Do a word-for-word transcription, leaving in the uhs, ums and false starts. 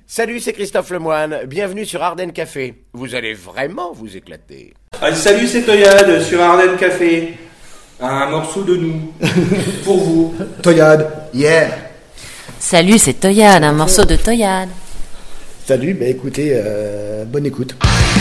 Salut, c'est Christophe Lemoine, bienvenue sur Ardenne Café. Vous allez vraiment vous éclater. Ah, salut, c'est Toyad sur Ardenne Café. Un morceau de nous, pour vous. Toyad, yeah. Salut, c'est Toyad, un morceau de Toyad. Salut, bah écoutez, euh, bonne écoute.